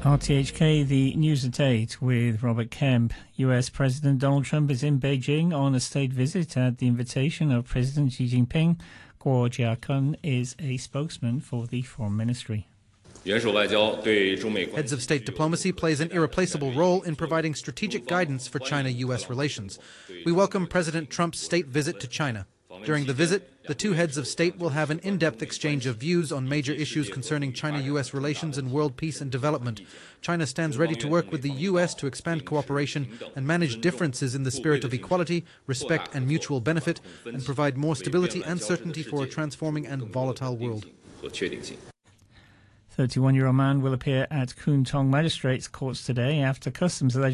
RTHK, the news at 8 with Robert Kemp. US President Donald Trump is in Beijing on a state visit at the invitation of President Xi Jinping. Guo Jiakun is a spokesman for the Foreign Ministry. Heads of state diplomacy plays an irreplaceable role in providing strategic guidance for China-US relations. We welcome President Trump's state visit to China. During the visit, the two heads of state will have an in-depth exchange of views on major issues concerning China-US relations and world peace and development. China stands ready to work with the US to expand cooperation and manage differences in the spirit of equality, respect and mutual benefit, and provide more stability and certainty for a transforming and volatile world. 31-year-old man will appear at Kwun Tong Magistrates Courts today after customs allegedly